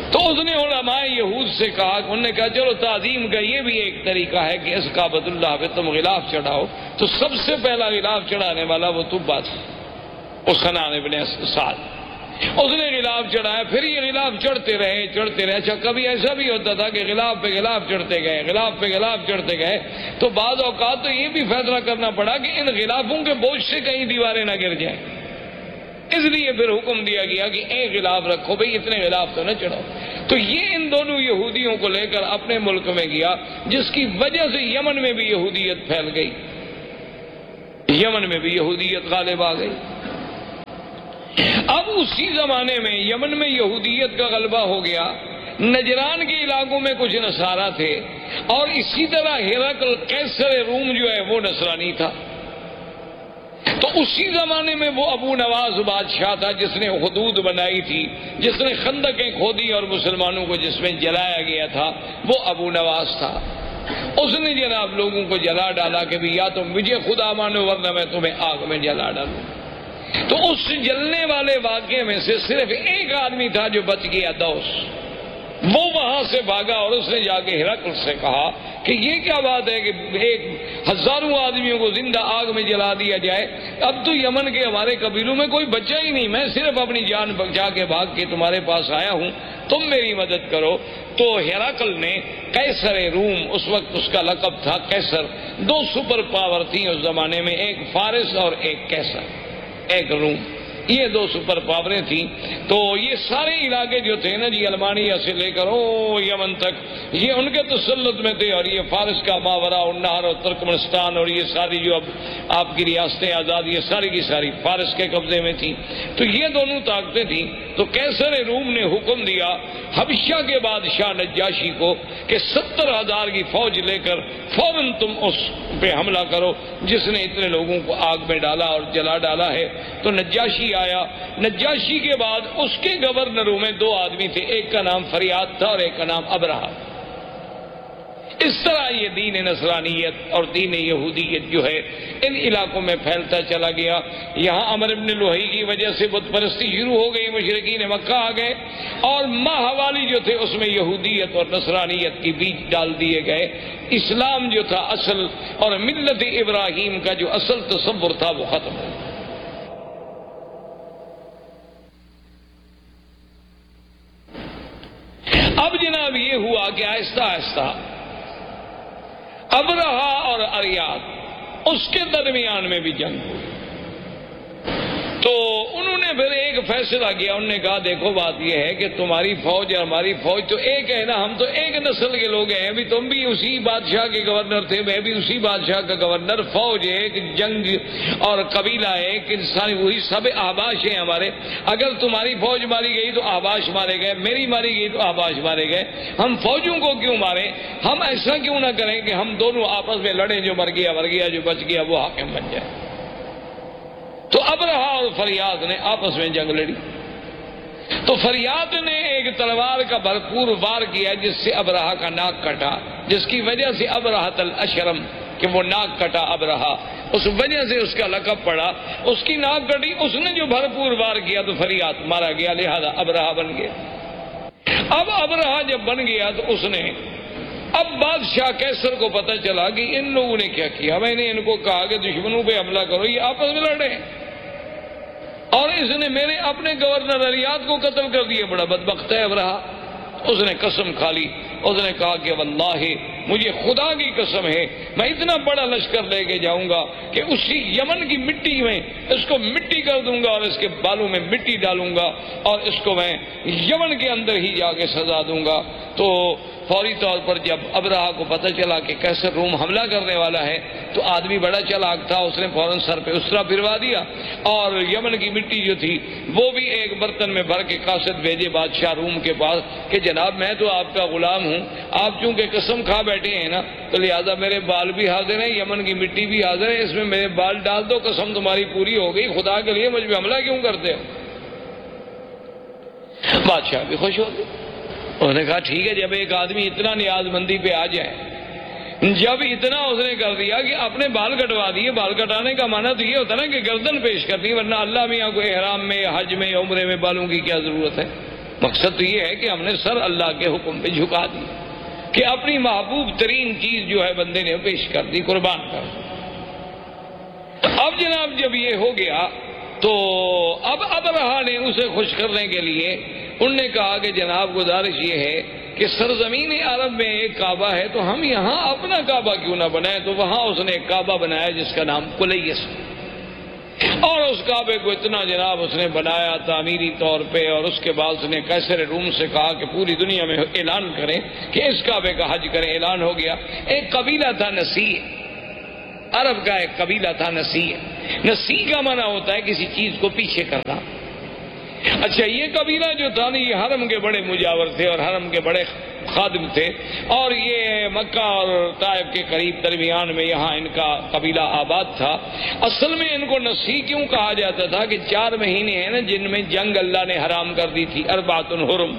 تو اس نے علماء یہود سے کہا، انہوں نے کہا چلو تعظیم کا یہ بھی ایک طریقہ ہے کہ اس کعبۃ اللہ پہ تم غلاف چڑھاؤ. تو سب سے پہلا غلاف چڑھانے والا وہ تبا تھا، اس خنان ابن سعد. اس نے غلاف چڑھایا، پھر یہ غلاف چڑھتے رہے چڑھتے رہے. اچھا کبھی ایسا بھی ہوتا تھا کہ غلاف پہ غلاف چڑھتے گئے غلاف پہ غلاف چڑھتے گئے تو بعض اوقات تو یہ بھی فیصلہ کرنا پڑا کہ ان غلافوں کے بوجھ سے کہیں دیواریں نہ گر جائیں. اس لیے پھر حکم دیا گیا کہ ایک غلاف رکھو بھئی، اتنے غلاف تو نہ چڑھاؤ. تو یہ ان دونوں یہودیوں کو لے کر اپنے ملک میں گیا، جس کی وجہ سے یمن میں بھی یہودیت پھیل گئی، یمن میں بھی یہودیت غالب آ گئی. اب اسی زمانے میں یمن میں یہودیت کا غلبہ ہو گیا. نجران کے علاقوں میں کچھ نصارہ تھے، اور اسی طرح ہرقل قیصر روم جو ہے وہ نصرانی تھا. تو اسی زمانے میں وہ ابو نواز بادشاہ تھا جس نے حدود بنائی تھی، جس نے خندقیں کھودی اور مسلمانوں کو جس میں جلایا گیا تھا، وہ ابو نواز تھا. اس نے جناب لوگوں کو جلا ڈالا کہ بھی یا تم مجھے خدا مانو ورنہ میں تمہیں آگ میں جلا ڈالوں. تو اس جلنے والے واقعے میں سے صرف ایک آدمی تھا جو بچ گیا، دوس. وہ وہاں سے بھاگا اور اس نے جا کے ہرقل سے کہا کہ یہ کیا بات ہے کہ ایک ہزاروں آدمیوں کو زندہ آگ میں جلا دیا جائے. اب تو یمن کے ہمارے قبیلوں میں کوئی بچہ ہی نہیں، میں صرف اپنی جان بچا کے بھاگ کے تمہارے پاس آیا ہوں، تم میری مدد کرو. تو ہرقل نے قیصر روم، اس وقت اس کا لقب تھا قیصر، دو سپر پاور تھیں اس زمانے میں، ایک فارس اور ایک قیصر، ایک روم، یہ دو سپر پاوریں تھیں. تو یہ سارے علاقے جو تھے نا جی، المانیہ سے لے کر او یمن تک، یہ ان کے تسلط میں تھے. اور یہ فارس کا ماورا النہر اور ترکمنستان اور یہ ساری جو اب آپ کی ریاستیں آزاد، یہ ساری کی ساری فارس کے قبضے میں تھیں. تو یہ دونوں طاقتیں تھیں. تو قیصر روم نے حکم دیا حبشہ کے بادشاہ نجاشی کو کہ ستر ہزار کی فوج لے کر فوراً تم اس پہ حملہ کرو جس نے اتنے لوگوں کو آگ میں ڈالا اور جلا ڈالا ہے. تو نجاشی آیا. نجاشی کے بعد اس کے گورنروں میں دو آدمی تھے، ایک کا نام فریاد تھا اور ایک کا نام ابرہہ. اس طرح یہ دین نصرانیت اور دین یہودیت جو ہے ان علاقوں میں پھیلتا چلا گیا. یہاں عمر بن لوہی کی وجہ سے بت پرستی شروع ہو گئی، مشرکین مکہ آ گئے، اور ماہوالی جو تھے اس میں یہودیت اور نصرانیت کی بیج ڈال دیے گئے. اسلام جو تھا اصل اور ملت ابراہیم کا جو اصل تصور تھا وہ ختم ہو گیا. اب جناب یہ ہوا کہ آہستہ آہستہ ابرہہ اور اریاد اس کے درمیان میں بھی جنگ ہوئی. تو انہوں نے پھر ایک فیصلہ کیا. انہوں نے کہا دیکھو بات یہ ہے کہ تمہاری فوج اور ہماری فوج تو ایک ہے نا، ہم تو ایک نسل کے لوگ ہیں. ابھی تم بھی اسی بادشاہ کے گورنر تھے، میں بھی اسی بادشاہ کا گورنر. فوج ایک، جنگ اور قبیلہ ایک، انسانی وہی سب آباش ہیں ہمارے. اگر تمہاری فوج ماری گئی تو آباش مارے گئے، میری ماری گئی تو آباش مارے گئے. ہم فوجوں کو کیوں ماریں؟ ہم ایسا کیوں نہ کریں کہ ہم دونوں آپس میں لڑیں، جو مر گیا مر گیا، جو بچ گیا وہ حاکم بن جائے. تو ابرہہ اور فریاد نے آپس میں جنگ لڑی. تو فریاد نے ایک تلوار کا بھرپور وار کیا جس سے ابرہہ کا ناک کٹا، جس کی وجہ سے ابرہۃ الاشرم کہ وہ ناک کٹا ابرہہ، اس وجہ سے اس کا لقب پڑا. اس کی ناک کٹی، اس نے جو بھرپور وار کیا تو فریاد مارا گیا، لہذا ابرہہ بن گیا. اب ابرہہ جب بن گیا تو اس نے اب بادشاہ قیصر کو پتہ چلا کہ ان لوگوں نے کیا کیا. میں نے ان کو کہا کہ دشمنوں پہ حملہ کرو، یہ آپس میں لڑے، اور اس نے میرے اپنے گورنر اریاد کو قتل کر دیا. بڑا بدبخت ہے ابرہہ. اس نے قسم کھا لی. اس نے کہا کہ واللہ مجھے خدا کی قسم ہے میں اتنا بڑا لشکر لے کے جاؤں گا کہ اسی یمن کی مٹی میں اس کو مٹی کر دوں گا اور اس کے بالوں میں مٹی ڈالوں گا اور اس کو میں یمن کے اندر ہی جا کے سزا دوں گا. تو فوری طور پر جب ابرہہ کو پتہ چلا کہ قیصر روم حملہ کرنے والا ہے تو آدمی بڑا چالاک تھا، اس نے فوراً سر پہ اسرا پھروا دیا اور یمن کی مٹی جو تھی وہ بھی ایک برتن میں بھر کے قاصد بھیجے بادشاہ روم کے پاس کہ جناب میں تو آپ کا غلام ہوں، آپ چونکہ قسم کھا بیٹھے ہیں نا تو لہٰذا میرے بال بھی حاضر ہیں، یمن کی مٹی بھی حاضر ہے، اس میں میرے بال ڈال دو، قسم تمہاری پوری ہو گئی، خدا کے لیے مجھ پہ حملہ کیوں کرتے ہو؟ بادشاہ بھی خوش ہو گئے. انہوں نے کہا ٹھیک ہے، جب ایک آدمی اتنا نیاز مندی پہ آ جائے، جب اتنا اس نے کر دیا کہ اپنے بال کٹوا دیے. بال کٹانے کا معنی تو یہ ہوتا نا کہ گردن پیش کرنی، ورنہ اللہ میاں کو احرام میں حج میں عمرے میں بالوں کی کیا ضرورت ہے. مقصد تو یہ ہے کہ ہم نے سر اللہ کے حکم پہ جھکا دی کہ اپنی محبوب ترین چیز جو ہے بندے نے پیش کر دی، قربان کر دی۔ اب جناب جب یہ ہو گیا تو اب ابرہا نے اسے خوش کرنے کے لیے انہوں نے کہا کہ جناب گزارش یہ ہے کہ سرزمین عرب میں ایک کعبہ ہے تو ہم یہاں اپنا کعبہ کیوں نہ بنائیں۔ تو وہاں اس نے ایک کعبہ بنایا جس کا نام کلیس، اور اس کعبے کو اتنا جناب اس نے بنایا تعمیری طور پہ، اور اس کے بعد اس نے قیصر روم سے کہا کہ پوری دنیا میں اعلان کریں کہ اس کعبے کا حج کریں۔ اعلان ہو گیا۔ ایک قبیلہ تھا نسیع، عرب کا ایک قبیلہ تھا نسیع۔ نسیع کا معنی ہوتا ہے کسی چیز کو پیچھے کرنا۔ اچھا یہ قبیلہ جو تھا نا یہ حرم کے بڑے مجاور تھے اور حرم کے بڑے خادم تھے، اور یہ مکہ اور طائف کے قریب درمیان میں یہاں ان کا قبیلہ آباد تھا۔ اصل میں ان کو نسیع کیوں کہا جاتا تھا کہ چار مہینے ہیں نا جن میں جنگ اللہ نے حرام کر دی تھی، اربعۃ حرم۔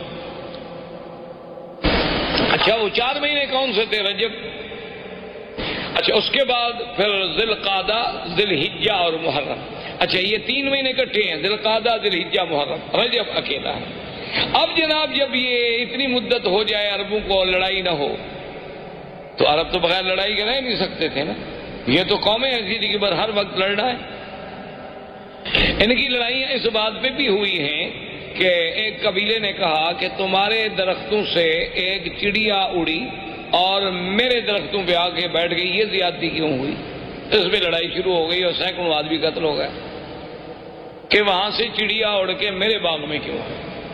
اچھا وہ چار مہینے کون سے تھے؟ رجب، اچھا اس کے بعد پھر ذی القعدہ، ذی الحجہ اور محرم۔ اچھا یہ تین مہینے اکٹھے ہیں، ذی القعدہ، ذی الحجہ، محرم، رجب اکیلا ہے۔ اب جناب جب یہ اتنی مدت ہو جائے عربوں کو لڑائی نہ ہو، تو عرب تو بغیر لڑائی کے رہ نہیں سکتے تھے نا، یہ تو قومیں ایسی تھی کہ بس ہر وقت لڑنا ہے۔ ان کی لڑائیاں اس بات پہ بھی ہوئی ہیں کہ ایک قبیلے نے کہا کہ تمہارے درختوں سے ایک چڑیا اڑی اور میرے درختوں پہ آ کے بیٹھ گئی، یہ زیادتی کیوں ہوئی؟ اس میں لڑائی شروع ہو گئی اور سینکڑوں آدمی قتل ہو گئے کہ وہاں سے چڑیا اڑ کے میرے باغ میں کیوں ہے،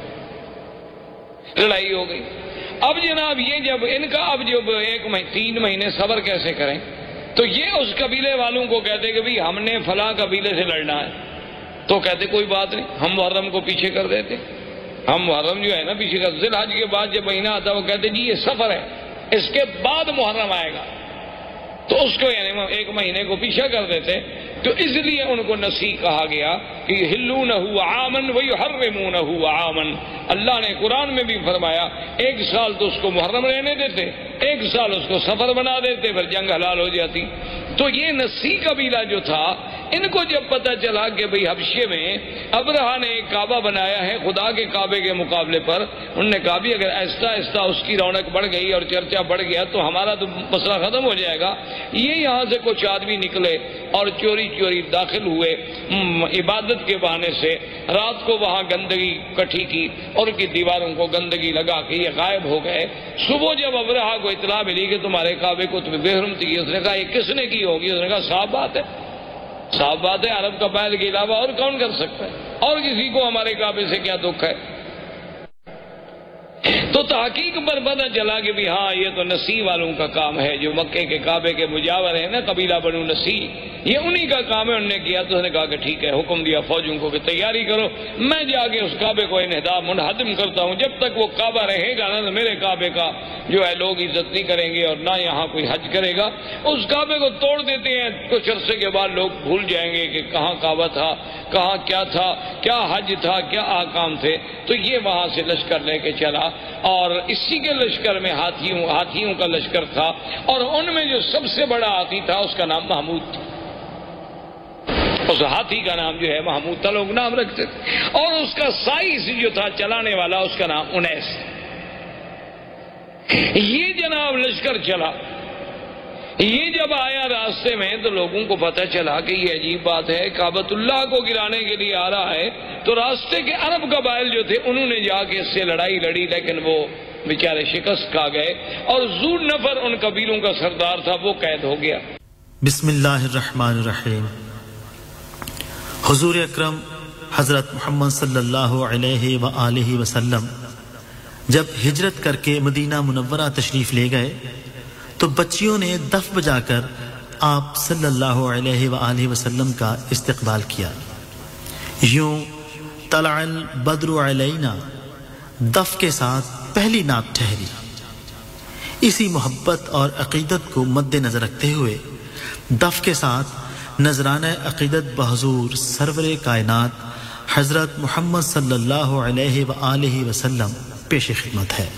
لڑائی ہو گئی۔ اب جناب یہ جب ان کا اب جب ایک مہینے تین مہینے صبر کیسے کریں، تو یہ اس قبیلے والوں کو کہتے کہ بھئی ہم نے فلاں قبیلے سے لڑنا ہے، تو کہتے کوئی بات نہیں، ہم محرم کو پیچھے کر دیتے، ہم محرم جو ہے نا پیچھے کر، ذی الحج کے بعد جب مہینہ آتا وہ کہتے جی یہ سفر ہے، اس کے بعد محرم آئے گا، تو اس کو یعنی ایک مہینے کو پیچھے کر دیتے۔ تو اس لیے ان کو نسیع کہا گیا کہ یحلونہ عاما ویحرمونہ عاما۔ اللہ نے قرآن میں بھی فرمایا ایک سال تو اس کو محرم رہنے دیتے، ایک سال اس کو سفر بنا دیتے، پھر جنگ حلال ہو جاتی۔ تو یہ نسیع قبیلہ جو تھا ان کو جب پتہ چلا کہ بھئی حبشے میں ابرہا نے ایک کعبہ بنایا ہے خدا کے کعبے کے مقابلے پر، انہوں نے کہا بھی اگر آہستہ آہستہ اس کی رونق بڑھ گئی اور چرچا بڑھ گیا تو ہمارا تو مسئلہ ختم ہو جائے گا۔ یہ یہاں سے کچھ آدمی نکلے اور چوری چوری داخل ہوئے عبادت کے بہانے سے، رات کو وہاں گندگی کٹھی کی اور ان کی دیواروں کو گندگی لگا کے یہ غائب ہو گئے۔ صبح جب ابرہا کو اطلاع ملی کہ تمہارے کعبے کو تمہیں بے حرمتی کی، اس نے کہا یہ کس نے کی ہوگی؟ اس نے کہا صاف بات ہے، صاف بات ہے، عرب قبائل کے علاوہ اور کون کر سکتا ہے، اور کسی کو ہمارے کعبے سے کیا دکھ ہے؟ تو تحقیق پر پتہ چلا کہ بھی ہاں یہ تو نسیع والوں کا کام ہے، جو مکے کے کعبے کے مجاور ہیں نا قبیلہ بنو نسیع، یہ انہی کا کام ہے۔ انہوں نے کیا تو اس نے کہا کہ ٹھیک ہے، حکم دیا فوجوں کو کہ تیاری کرو، میں جا کے اس کعبے کو انہدام منہدم کرتا ہوں، جب تک وہ کعبہ رہے گا نا میرے کعبے کا جو ہے لوگ عزت نہیں کریں گے اور نہ یہاں کوئی حج کرے گا۔ اس کعبے کو توڑ دیتے ہیں، کچھ عرصے کے بعد لوگ بھول جائیں گے کہ کہاں کعبہ تھا، کہاں کیا تھا، کیا حج تھا، کیا احکام تھے۔ تو یہ وہاں سے لشکر لے کے چلا، اور اسی کے لشکر میں ہاتھیوں ہاتھیوں کا لشکر تھا، اور ان میں جو سب سے بڑا ہاتھی تھا اس کا نام محمود تھا۔ اس ہاتھی کا نام جو ہے محمود تھا، لوگ نام رکھتے تھے، اور اس کا سائز جو تھا چلانے والا اس کا نام انیس۔ یہ جناب لشکر چلا، یہ جب آیا راستے میں تو لوگوں کو پتہ چلا کہ یہ عجیب بات ہے، کعبۃ اللہ کو گرانے کے لیے آ رہا ہے۔ تو راستے کے عرب قبائل جو تھے انہوں نے جا کے اس سے لڑائی لڑی، لیکن وہ بیچارے شکست کھا گئے، اور ذو نفر ان قبیلوں کا سردار تھا وہ قید ہو گیا۔ بسم اللہ الرحمن الرحیم۔ حضور اکرم حضرت محمد صلی اللہ علیہ وآلہ وسلم جب ہجرت کر کے مدینہ منورہ تشریف لے گئے تو بچیوں نے دف بجا کر آپ صلی اللہ علیہ وآلہ وسلم کا استقبال کیا۔ یوں طلع البدر علینا دف کے ساتھ پہلی نعت ٹھہری۔ اسی محبت اور عقیدت کو مد نظر رکھتے ہوئے دف کے ساتھ نذرانہ عقیدت بحضور سرور کائنات حضرت محمد صلی اللہ علیہ وآلہ وسلم پیش خدمت ہے۔